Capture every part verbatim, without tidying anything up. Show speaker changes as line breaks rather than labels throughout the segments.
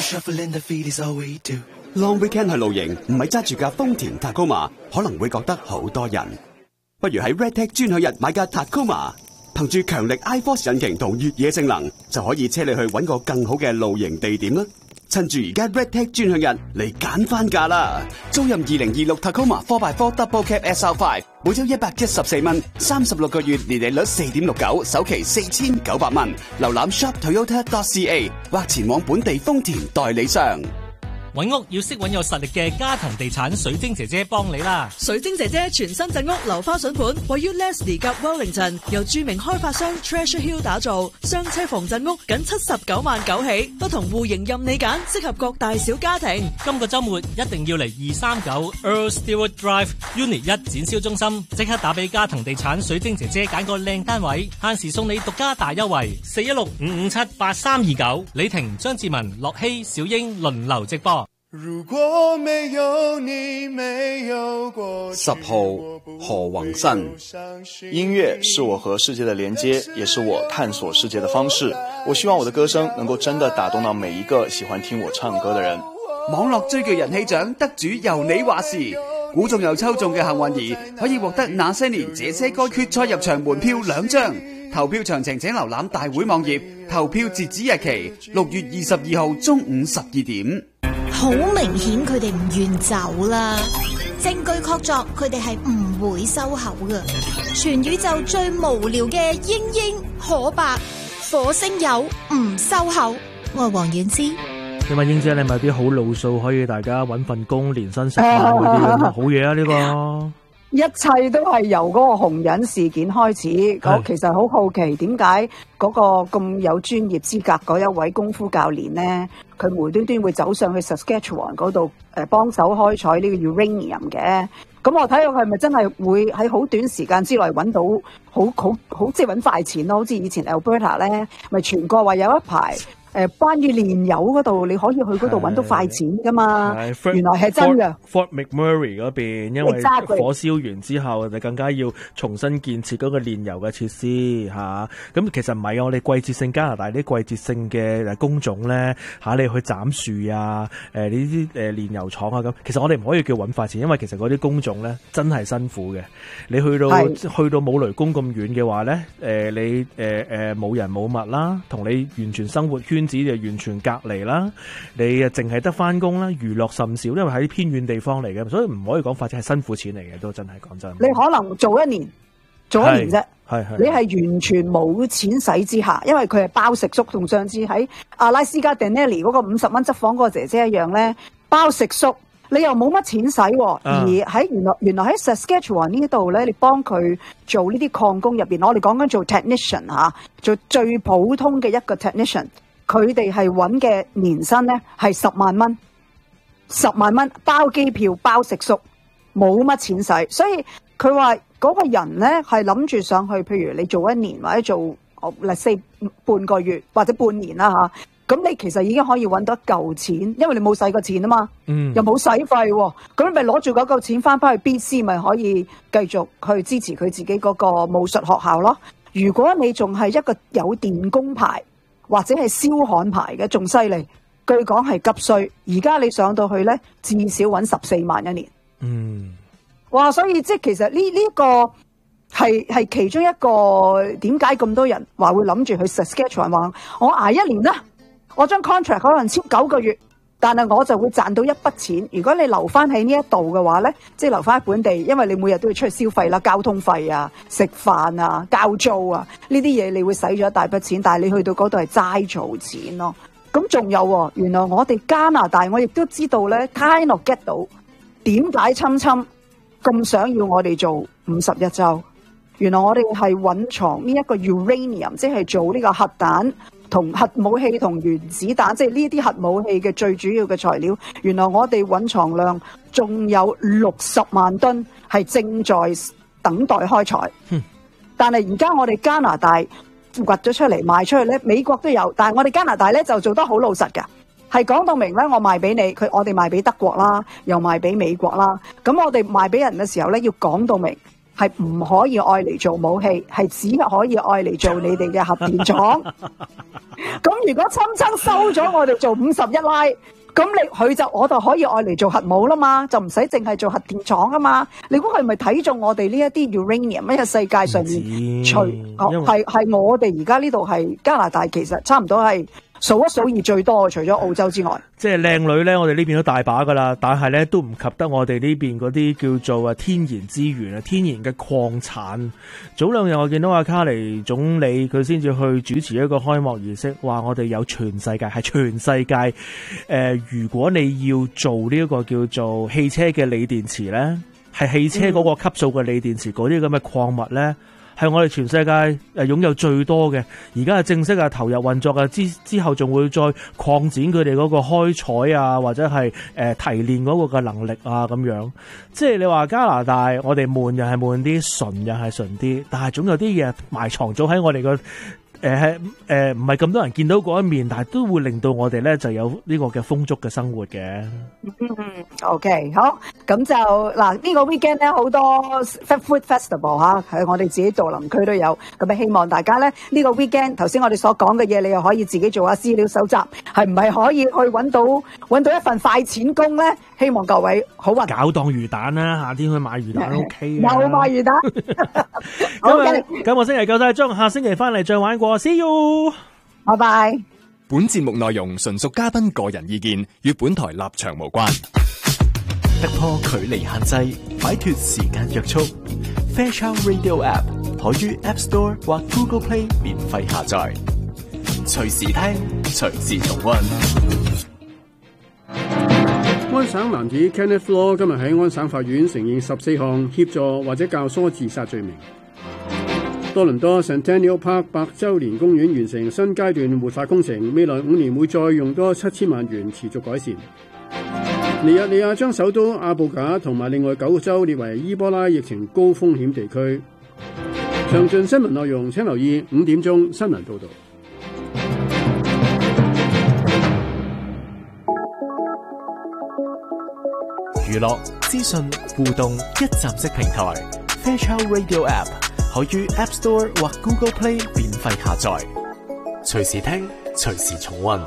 Long weekend 去露營，唔係揸住架豐田 Tacoma， 可能會覺得好多人。不如喺 Red Tag 專享日買架 Tacoma， 憑住強力 iForce 引擎同越野性能，就可以車你去揾個更好嘅露營地點啦。趁住而家 Red Tag 專享日嚟揀翻價啦！租任二零二六 Tacoma four by four Double Cab S R five， 每周一百一十四蚊，三十六個月年利率四點六九，首期四千九百蚊。瀏覽 shop toyota dot c a 或前往本地豐田代理商。
揾屋要識揾有實力嘅嘉騰地產水晶姐姐幫你啦！
水晶姐姐全新鎮屋樓花筍盤，位於 Leslie 及 Wellington， 由著名開發商 Treasure Hill 打造，雙車房鎮屋僅七十九萬九起，不同戶型任你揀，適合各大小家庭。
今個週末一定要嚟二三九 Earl Stewart Drive Unit 一展銷中心，即刻打俾嘉騰地產水晶姐姐揀個靚單位，限時送你獨家大優惠，四一六五五七八三二九。李婷、張志文、樂希、小英輪流直播。
如果沒有你沒有過
十號何宏新，音樂是我和世界的連接，也是我探索世界的方式。我希望我的歌聲能夠真的打動到每一個喜歡聽我唱歌的人。
網絡最具人氣獎得主由你話事，估中又抽中嘅幸運兒可以獲得那些年這些歌決賽入場門票兩張。投票詳情請瀏覽大會網頁，投票截止日期六月二十二號中午十二點。
好明顯佢哋唔願走啦，證據確鑿佢哋係唔會收口㗎。全宇宙最無聊嘅英英可白火星友唔收口，我係黃婉之。
因為英姐你咪啲好路數，可以大家搵份工年薪十萬嗰啲咁，好嘢啊呢個。
一切都係由嗰個紅人事件開始。我其實好好奇點解嗰個咁有專業資格嗰一位功夫教練呢，佢無端端會走上去 Saskatchewan 嗰度誒幫手開採呢個 uranium 嘅。咁我睇下佢係咪真係會喺好短時間之內揾到好好好即係揾快錢咯？好似以前 Alberta 咧，咪全國話有一排。誒，關於煉油嗰度，你可以去嗰度揾到快錢噶嘛？原來係真嘅。
Fort McMurray 嗰邊，因為火燒完之後，就更加要重新建設嗰個煉油嘅設施吓。咁、啊、其實唔係我哋季節性加拿大啲季節性嘅工種咧吓、啊，你去斬樹啊，誒呢啲誒煉油廠啊咁。其實我哋唔可以叫揾快錢，因為其實嗰啲工種咧真係辛苦嘅。你去到去到冇雷公咁遠嘅話咧，誒、呃、你誒誒冇人冇物啦，同你完全生活圈。圈子就完全隔離啦，你啊淨係得翻工啦，娛樂甚少，因為喺偏遠地方嚟嘅，所以唔可以講發展係辛苦錢嚟嘅，都真係講真。
你可能做一年，做一年啫，係係，你係完全冇錢使之下，因為佢係包食宿，同上次喺阿拉斯加 Denali 嗰個五十蚊執房嗰個姐姐一樣咧，包食宿。你又冇乜錢使、啊，而喺原來原來喺 Saskatchewan 呢度咧，你幫佢做呢啲礦工入邊，我哋講緊做 technician 吓、啊，做最普通嘅一個 technician。佢哋係揾嘅年薪咧係十萬蚊，十萬蚊包機票包食宿，冇乜錢使，所以佢話嗰個人咧係諗住上去，譬如你做一年或者做哦，例如半個月或者半年啦吓，咁你其實已經可以揾到一嚿錢，因為你冇使過錢啊嘛，嗯，又冇使費，咁咪攞住嗰嚿錢翻返去 B C 咪可以繼續去支持佢自己嗰個武術學校咯。如果你仲係一個有電工牌。或者係燒焊牌嘅仲犀利，據講係急需。而家你上到去咧，至少揾十四萬一年。嗯，哇！所以即係其實呢呢、呢個係係其中一個點解咁多人話會諗住去 Saskatchewan 話我捱一年啦，我將 contract 可能簽九個月，但係我就會賺到一筆錢。如果你留翻喺呢一度嘅話咧，即係留翻喺本地，因為你每日都要出去消費啦，交通費啊、食飯啊、交租啊呢啲嘢，你會使咗一大筆錢。但係你去到嗰度係齋儲錢咯。咁仲有，原來我哋加拿大，我亦都知道咧 kind of get 到點解侵侵咁想要我哋做五十一週。原來我哋係蘊藏呢一個 uranium， 即係做呢個核彈。同核武器同原子彈，即係呢啲核武器嘅最主要嘅材料，原來我哋蘊藏量仲有六十萬噸，係正在等待開採。嗯、但係而家我哋加拿大掘咗出嚟賣出去咧，美國都有，但係我哋加拿大咧就做得好老實㗎，係講到明咧，我賣俾你，佢我哋賣俾德國啦，又賣俾美國啦，咁我哋賣俾人嘅時候咧，要講到明。 係唔可以愛嚟做武器，係只可以愛嚟做你哋嘅核電廠。咁如果侵侵收咗我哋做五十一拉，咁你佢就我就可以愛嚟做核武啦嘛，就唔使淨係做核電廠啊嘛。你估佢係咪睇中我哋呢一啲 uranium？ 因為世界上面除係係我哋而家呢度係加拿大，其實差唔多係數一數二最多，除咗澳洲之外。
即係靚女咧，我哋呢邊都大把噶啦，但係咧都唔及得我哋呢邊嗰啲叫做啊天然資源啊，天然嘅礦產。早兩日我見到阿卡尼總理佢先至去主持一個開幕儀式，話我哋有全世界係全世界誒、呃，如果你要做呢一個叫做汽車嘅鋰電池咧，係汽車嗰個級數嘅鋰電池嗰啲咁嘅礦物咧。係我哋全世界誒擁有最多嘅，而家係正式啊投入運作啊，之之後仲會再擴展佢哋嗰個開採啊，或者係誒、呃、提煉嗰個嘅能力啊咁樣。即係你話加拿大，我哋悶又係悶啲，純又係純啲，但係總有啲嘢埋藏咗喺我哋個。誒係誒唔係咁多人見到嗰一面，但係都會令到我哋咧就有呢個嘅豐足嘅生活嘅。
嗯 OK 好，咁就嗱呢、呢個 weekend 咧好多 food festival 嚇，喺我哋自己杜林區都有。咁啊希望大家咧呢、呢個 weekend 頭先我哋所講嘅嘢，你又可以自己做下資料搜集，係唔係可以去揾到揾到一份快錢工咧？希望各位好運。
搞檔魚蛋啦，夏天去買魚蛋 OK 啊。
又買魚蛋。
好嘅，今個星期夠晒鐘，下星期翻嚟再玩過。See you，
拜拜。
本節目內容純屬嘉賓個人意見，與本台立場無關。
突破距離限制，擺脫時間約束。Fairchild Radio App 可於 App Store 或 Google Play 免費下載，隨時聽，隨時重溫。
安省男子 Kenneth Law 今日喺安省法院承認十四項協助或者教唆自殺罪名。多倫多 Centennial Park 百周年公園完成新階段活化工程，未來五年會再用多七千萬元持續改善。尼日利亞將首都阿布賈同埋另外九個州列為伊波拉疫情高風險地區。詳盡新聞內容請留意五點鐘新聞報道。
娛樂、資訊、互動一站式平台 Fairchild Radio App可於 App Store 或 Google Play 免費下載，隨時聽，隨時重溫。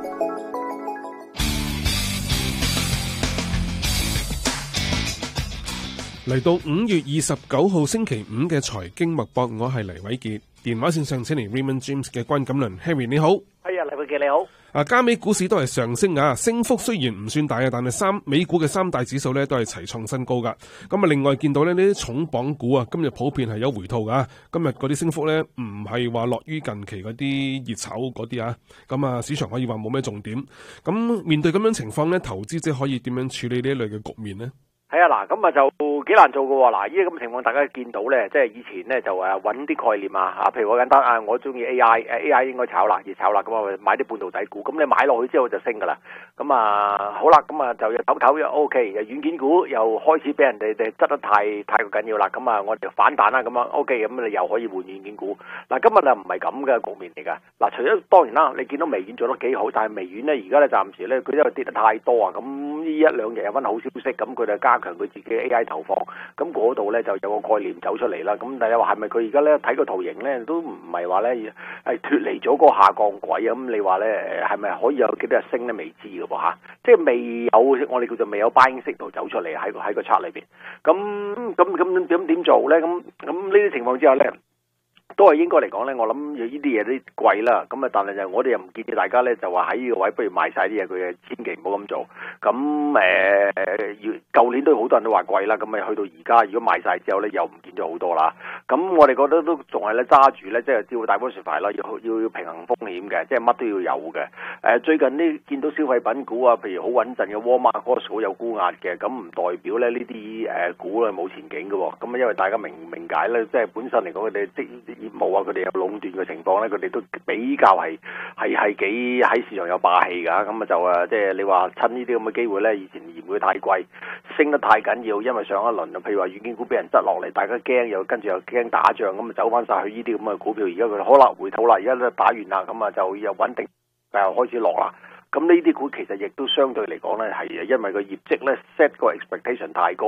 嚟到五月二十九號星期五嘅財經脈搏，我係黎偉傑，電話線上請嚟 Raymond James 嘅關錦麟 Harry， 你好。
係啊，黎偉傑你好。
啊，加美股市都係上升啊，升幅雖然唔算大啊，但係三美股嘅三大指數咧都係齊創新高噶。咁啊，另外見到咧呢啲重磅股啊，今日普遍係有回吐噶。今日嗰啲升幅咧唔係話落於近期嗰啲熱炒嗰啲啊。咁啊，市場可以話冇咩重點。咁面對咁樣情況咧，投資者可以點樣處理呢一類嘅局面呢？
係啊，嗱，咁啊就幾難做㗎喎。嗱，依家咁嘅情況，大家見到咧，即係以前咧就誒揾啲概念啊，啊，譬如好簡單啊，我中意 A I，誒 A I 應該炒啦，熱炒啦，咁啊買啲半導體股，咁你買落去之後就升㗎啦。咁啊好啦，咁啊就又唞唞又 O K，又軟件股又開始俾人哋哋執得太太過緊要啦，咁啊我哋就反彈啦，咁啊 O K，咁你又可以換軟件股。嗱，今日就唔係咁嘅局面嚟㗎。嗱，除咗當然啦，你見到微軟做得幾好，但係微軟咧而家咧暫時咧佢因為跌得太多啊，咁呢一兩日有翻好消息，咁佢就加強佢自己 A I 投放，咁嗰度咧就有個概念走出嚟啦。咁但係話係咪佢而家咧睇個圖形咧都唔係話咧係脫離咗個下降軌啊？咁你話咧係咪可以有幾多日升咧？未知㗎噃嚇，即係未有我哋叫做未有 buying signal走出嚟喺個喺個測裏邊。咁咁咁點點做咧？咁咁呢啲情況之下咧，都係應該嚟講咧，我諗呢啲嘢都貴啦。咁啊，但係就我哋又唔建議大家咧，就話喺呢個位不如賣晒啲嘢，佢嘅千祈唔好咁做。咁誒，要舊年都好多人都話貴啦。咁啊，去到而家如果賣晒之後咧，又唔見咗好多啦。咁我哋覺得都仲係咧揸住咧，即係照大波説法啦，要要要平衡風險嘅，即係乜都要有嘅。誒，最近呢見到消費品股啊，譬如好穩陣嘅 Walmart、Costco 有沽壓嘅，咁唔代表咧呢啲誒股咧冇前景嘅。咁啊，因為大家明唔明解咧，即係本身嚟講佢哋即業務啊，佢哋有壟斷嘅情況咧，佢哋都比較係係係幾喺市場有霸氣㗎。咁啊就誒，即係你話趁呢啲咁嘅機會咧，以前嫌佢太貴，升得太緊要，因為上一輪譬如話軟件股俾人執落嚟，大家驚又跟住又驚打仗，咁啊走翻晒去呢啲咁嘅股票，而家佢可能回吐啦，而家都打完啦，咁啊就又穩定，又開始落啦。咁呢啲股其實亦都相對嚟講咧，係因為個業績咧 set 個 expectation 太高啊，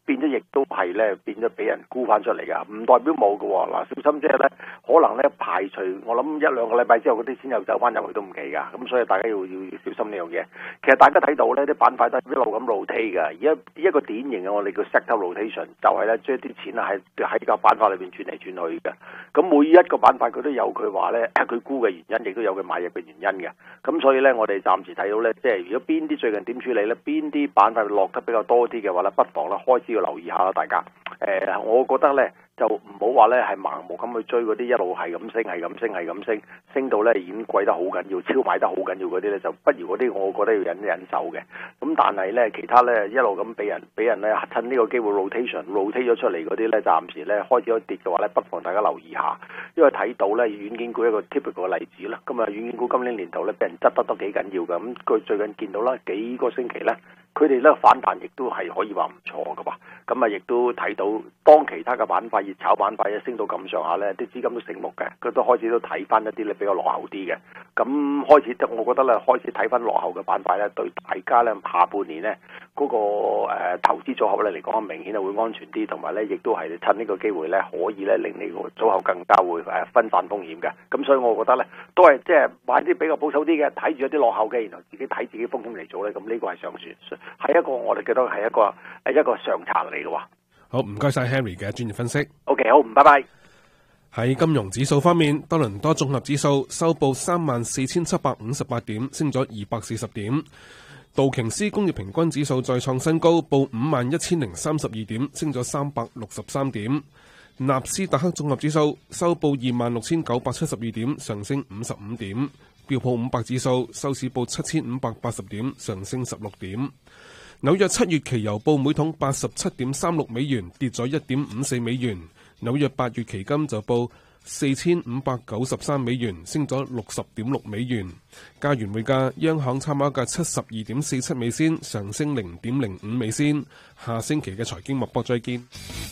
變咗亦都係咧變咗俾人沽翻出嚟㗎，唔代表冇㗎喎。嗱，小心即係咧，可能咧排除我諗一兩個禮拜之後嗰啲先有走翻入去都唔奇㗎，咁所以大家要要小心呢樣嘢。其實大家睇到咧啲板塊都係一路咁 rotate 㗎，而家一個典型嘅我哋叫 sector rotation 就係咧將啲錢啊喺喺個板塊裏邊轉嚟轉去嘅。咁每一個板塊佢都有佢話咧佢沽嘅原因，亦都有佢買入嘅原因嘅。咁所以咧我哋暫時睇到咧，即係如果邊啲最近點處理咧，邊啲板塊落得比較多啲嘅話咧，不妨咧開始要留意下啦，大家。誒、呃，我覺得咧就唔好話咧係盲目咁去追嗰啲一路係咁升係咁升係咁升，升到咧已經貴得好緊要，超買得好緊要嗰啲咧，就不如嗰啲我覺得要忍忍手嘅。咁但係咧其他咧一路咁俾人俾人咧趁呢個機會 rotation rotate 咗出嚟嗰啲咧，暫時咧開始咗跌嘅話咧，不妨大家留意下，因為睇到咧軟件股一個 typical 嘅例子啦。咁啊軟件股今年年頭咧俾人執得都幾緊要嘅，咁佢最近見到啦幾個星期咧。佢哋咧反彈亦都係可以話唔錯嘅喎，咁啊亦都睇到當其他嘅板塊熱炒板塊一升到咁上下咧，啲資金都醒目嘅，佢都開始都睇翻一啲咧比較落後啲嘅，咁開始我覺得咧開始睇翻落後嘅板塊咧，對大家咧下半年咧嗰、那個誒、呃、投資組合咧嚟講，明顯係會安全啲，同埋咧亦都係趁呢個機會咧可以咧令你個組合更加會誒分散風險嘅，咁所以我覺得咧都係即係買啲比較保守啲嘅，睇住一啲落後嘅，然後自己睇自己風險嚟做咧，咁呢個係上選。係一個我哋覺得係一個誒一個上策嚟嘅喎。
好，唔該晒 Henry 嘅專業分析。
OK， 好，拜拜。
喺金融指數方面，多倫多綜合指數收報三萬四千七百五十八點，升咗二百四十點。道瓊斯工業平均指數再創新高，報五萬一千零三十二點，升咗三百六十三點。納斯達克綜合指數收報二萬六千九百七十二點，上升五十五點。標普五百指數收市報七千五百八十點，上升十六點。紐約七月期油報每桶八十七點三六美元，跌咗一點五四美元。紐約八月期金就報四千五百九十三美元，升咗六十點六美元。加元匯價，央行參考價七十二點四七美仙，上升零點零五美仙。下星期嘅財經脈搏再見。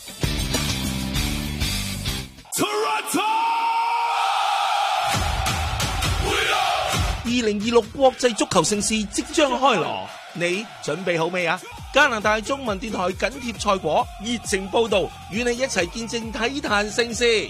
二零二六國際足球盛事即將開鑼，你準備好未啊？加拿大中文電台緊貼賽果，熱情報道，與你一齊見證體壇盛事。